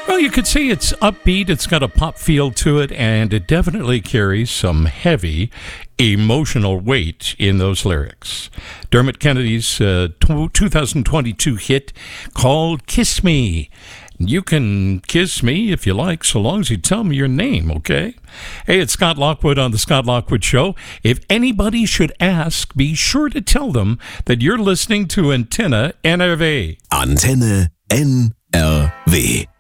Well, you could say it's upbeat, it's got a pop feel to it, and it definitely carries some heavy emotional weight in those lyrics. Dermot Kennedy's 2022 hit called Kiss Me. You can kiss me if you like, so long as you tell me your name, okay? Hey, it's Scott Lockwood on The Scott Lockwood Show. If anybody should ask, be sure to tell them that you're listening to Antenne NRW. Antenne NRW.